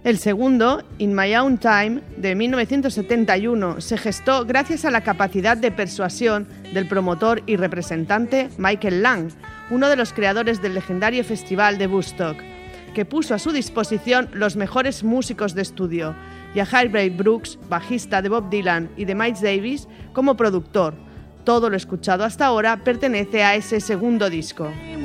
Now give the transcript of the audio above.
El segundo, In My Own Time, de 1971, se gestó gracias a la capacidad de persuasión del promotor y representante Michael Lang, uno de los creadores del legendario festival de Woodstock, que puso a su disposición los mejores músicos de estudio, y a Harvey Brooks, bajista de Bob Dylan y de Miles Davis, como productor. Todo lo escuchado hasta ahora pertenece a ese segundo disco.